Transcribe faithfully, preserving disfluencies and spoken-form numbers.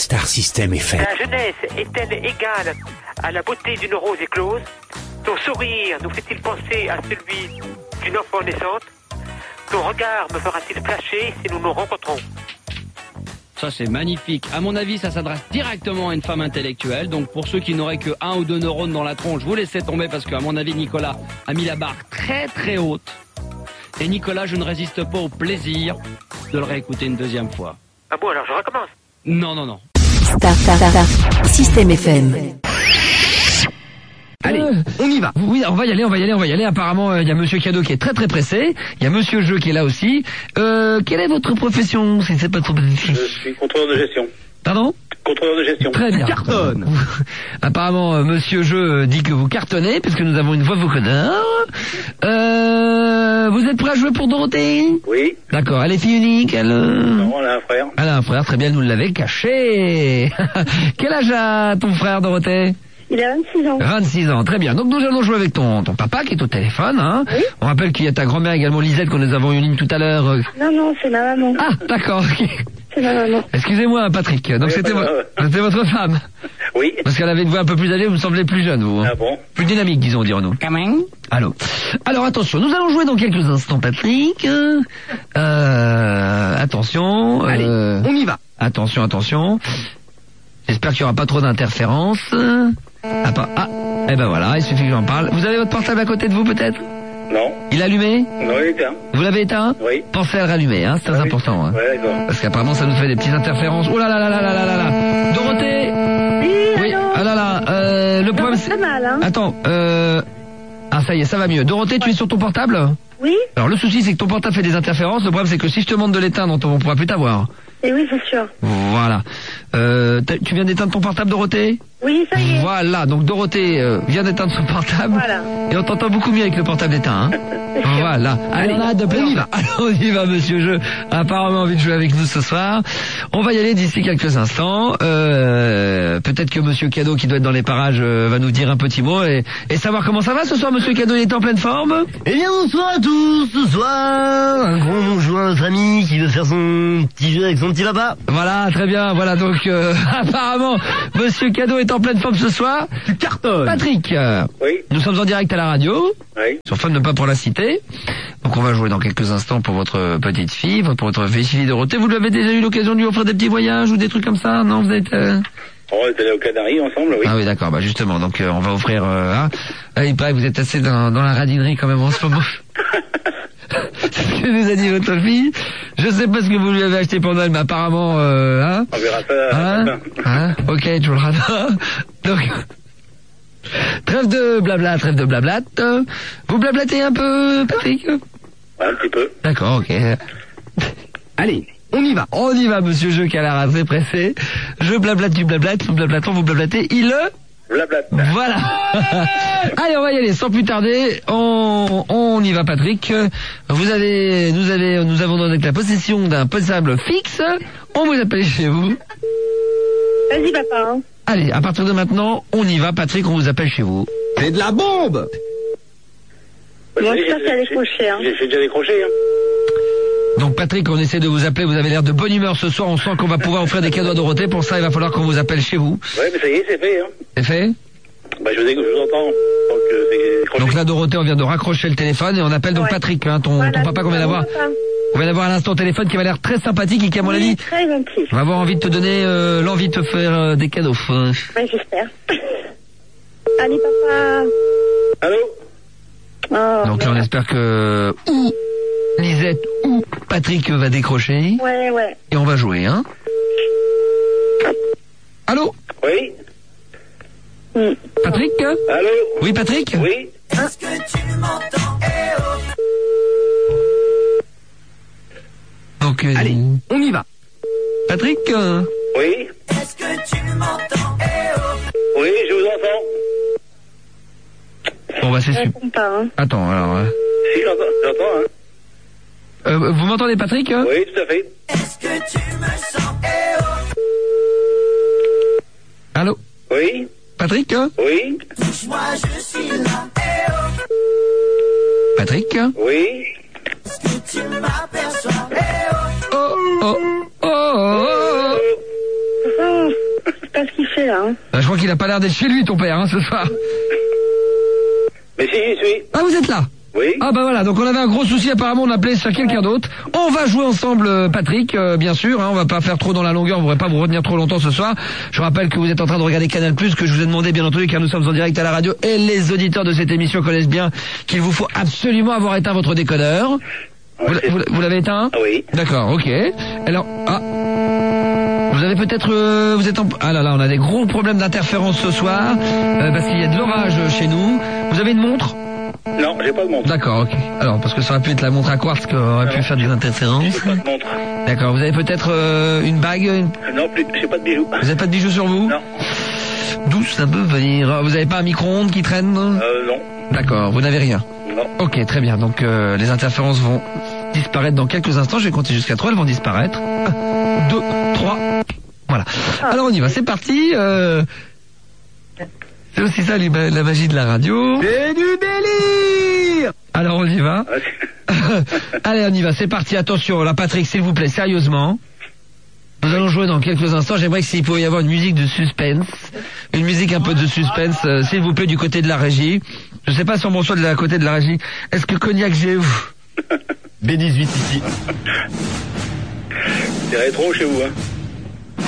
Star System F M. La jeunesse est-elle égale à la beauté d'une rose éclose? Ton sourire nous fait-il penser à celui d'une enfant naissante? Ton regard me fera-t-il flasher si nous nous rencontrons? Ça, c'est magnifique. À mon avis, ça s'adresse directement à une femme intellectuelle. Donc, pour ceux qui n'auraient que un ou deux neurones dans la tronche, vous laissez tomber parce qu'à mon avis, Nicolas a mis la barre très très haute. Et Nicolas, je ne résiste pas au plaisir de le réécouter une deuxième fois. Ah bon, alors je recommence. Non, non, non. Star, star, star, star. System F M. Allez, on y va. Oui, on va y aller, on va y aller, on va y aller. Apparemment, il euh, y a Monsieur Cadeau qui est très très pressé. Il y a Monsieur Jeu qui est là aussi. Euh, quelle est votre profession, si c'est pas trop... Je suis contrôleur de gestion. Pardon? Contrôleur de gestion. Très bien. Cartonne. Apparemment, euh, Monsieur Jeu dit que vous cartonnez, puisque nous avons une voix vocodeur. Euh, vous êtes prêt à jouer pour Dorothée? Oui. D'accord. Elle est fille unique, elle... Non, elle a un frère. Elle a un frère, très bien, nous l'avez caché. Quel âge a ton frère, Dorothée? Il a vingt-six ans. vingt-six ans, très bien. Donc nous allons jouer avec ton, ton papa qui est au téléphone. Hein. Oui. On rappelle qu'il y a ta grand-mère également, Lisette, que nous avons eu en ligne tout à l'heure. Non, non, c'est ma maman. Ah, d'accord. Ok. C'est ma maman. Excusez-moi, Patrick. Donc Oui, c'était, pas vo- grave. c'était votre femme. Oui. Parce qu'elle avait une voix un peu plus âgée, vous me semblez plus jeune, vous. Hein. Ah bon? Plus dynamique, disons, dirons-nous. Comment? Allô. Alors attention, nous allons jouer dans quelques instants, Patrick. Euh, attention. Allez, euh, on y va. Attention, attention. J'espère qu'il n'y aura pas trop d'interférences. Ah, pas, ah, eh ben voilà, il suffit que j'en parle. Vous avez votre portable à côté de vous, peut-être? Non. Il est allumé? Non, il est éteint. Vous l'avez éteint? Oui. Pensez à le rallumer, hein, c'est très Ah oui. important. Hein. Ouais, d'accord. Parce qu'apparemment, ça nous fait des petites interférences. Oh là là là là là là là là. Dorothée! Oui, Oui, allô. ah là là, euh, le problème c'est... Pas mal, hein. Attends, euh... Ah ça y est, ça va mieux. Dorothée, tu es sur ton portable? Oui, Alors le souci c'est que ton portable fait des interférences, le problème c'est que si je te demande de l'éteindre, on ne pourra plus t'avoir. et oui, c'est sûr. Voilà. Euh, t'as- tu viens d'éteindre ton portable, Dorothée? Oui, ça y est. Voilà, donc Dorothée euh, vient d'éteindre son portable. Voilà. Et on t'entend beaucoup mieux avec le portable éteint. Hein. Voilà. Allez, on a de on y va. Alors, on y va, Monsieur Jeu. Apparemment envie de jouer avec nous ce soir. On va y aller d'ici quelques instants. Euh, peut-être que Monsieur Cadeau, qui doit être dans les parages, euh, va nous dire un petit mot et, et savoir comment ça va ce soir. Monsieur Cadeau, il est en pleine forme? Eh bien, bonsoir à tous, ce soir, un gros bonjour à notre ami qui veut faire son petit jeu avec son petit papa. Voilà, très bien. Voilà, donc euh, apparemment, Monsieur Cadeau est en pleine forme ce soir. Cartonne. Patrick, euh, Oui. nous sommes en direct à la radio. Oui. Sur Fun ne pas pour la citer. Donc on va jouer dans quelques instants pour votre petite fille, pour votre fille Dorothée. Vous lui avez déjà eu l'occasion de lui offrir des petits voyages ou des trucs comme ça? Non, vous êtes... Euh... Oh, on est allé aux Canaries ensemble, oui. Ah oui, d'accord, bah justement, donc euh, on va offrir... Euh, hein. Ah, il paraît que vous êtes assez dans, dans la radinerie quand même en ce moment. C'est ce que nous a dit votre fille. Je sais pas ce que vous lui avez acheté pour Noël, mais apparemment... Euh, hein, On verra ça. hein, hein, ok, tu le radas. Donc... Trêve de blabla, trêve de blablat. Vous blablatez un peu, Patrick? Un petit peu. D'accord, ok. Allez, on y va. On y va, Monsieur Jeu, qui a l'air assez pressé. Je blablate, tu blablates, nous blablatons, vous blablatez, il le... Blabla. Voilà. Allez, on va y aller, sans plus tarder. On, on y va, Patrick. Vous avez, nous avez, nous avons donc la possession d'un portable fixe. On vous appelle chez vous. Vas-y, papa, hein. Allez, à partir de maintenant, on y va, Patrick, on vous appelle chez vous. C'est de la bombe. Bon, J'ai- j'espère j'ai- qu'elle a j'ai- décroché, hein. J'ai j'ai déjà décroché, hein. Donc Patrick, on essaie de vous appeler, vous avez l'air de bonne humeur ce soir, on sent qu'on va pouvoir offrir des cadeaux à Dorothée, pour ça il va falloir qu'on vous appelle chez vous. Ouais, mais ça y est, c'est fait, hein. C'est fait? Bah, je vous, ai- je vous entends. Donc, euh, c'est décroché. Donc là Dorothée, on vient de raccrocher le téléphone et on appelle donc Ouais. Patrick, hein, ton, Voilà, ton papa qu'on vient d'avoir. papa. On vient d'avoir à l'instant au téléphone qui va l'air très sympathique et qui à mon Oui, avis très gentil. va avoir envie de te donner euh, l'envie de te faire euh, des cadeaux. Euh, Ouais, j'espère. Allez, papa. Allô? Oh, Donc là on merde. espère que ou Lisette ou Patrick va décrocher Ouais, ouais. et on va jouer, hein. Allô? Oui? Hmm. Patrick? Allô? Oui, Patrick? Oui? Donc, euh, Allez, on y va. Patrick? euh, Oui? Oui, je vous entends. Bon bah c'est Je super. réponds pas, hein. Attends, alors... euh, Si, j'entends, j'entends, hein. euh, vous m'entendez, Patrick? Oui, tout à fait. Allô? Oui? Patrick? Oui? Patrick? Oui? Oh, oh, oh, oh, oh. Oh, là. Hein. Bah, je crois qu'il a pas l'air d'être chez lui, ton père, hein, ce soir. Mais si, j'y suis. Ah, vous êtes là? Oui. Ah bah voilà, donc on avait un gros souci, apparemment on appelait sur quelqu'un d'autre. On va jouer ensemble, euh, Patrick, euh, bien sûr, hein, on va pas faire trop dans la longueur, on ne va pas vous retenir trop longtemps ce soir. Je rappelle que vous êtes en train de regarder Canal plus, que je vous ai demandé bien entendu, car nous sommes en direct à la radio, et les auditeurs de cette émission connaissent bien qu'il vous faut absolument avoir éteint votre décodeur. Vous, vous, vous l'avez éteint? Oui. D'accord, ok. Alors, ah... Vous avez peut-être, euh, vous êtes en... Ah là là, on a des gros problèmes d'interférence ce soir, euh, parce qu'il y a de l'orage chez nous. Vous avez une montre? Non, j'ai pas de montre. D'accord, ok. Alors, parce que ça aurait pu être la montre à quartz qui aurait non. pu faire des interférences. J'ai pas de montre. D'accord, vous avez peut-être euh, une bague une... Non, plus, j'ai pas de bijoux. Vous n'avez pas de bijoux sur vous? Non. D'où ça peut venir? Vous n'avez pas un micro-ondes qui traîne? Euh, non. D'accord, vous n'avez rien? Non. Ok, très bien. Donc, euh, les interférences vont disparaître dans quelques instants. Je vais compter jusqu'à trois, elles vont disparaître. un, deux, trois... Voilà. Alors on y va, c'est parti. Euh... C'est aussi ça la magie de la radio. C'est du délire. Alors on y va. Allez, on y va, c'est parti. Attention, là Patrick, s'il vous plaît, sérieusement. Nous allons jouer dans quelques instants. J'aimerais que s'il pouvait y avoir une musique de suspense, une musique un peu de suspense, euh, s'il vous plaît, du côté de la régie. Je sais pas si on m'en soit de la côté de la régie. Est-ce que Cognac j'ai vous B dix-huit ici. C'est rétro chez vous, hein.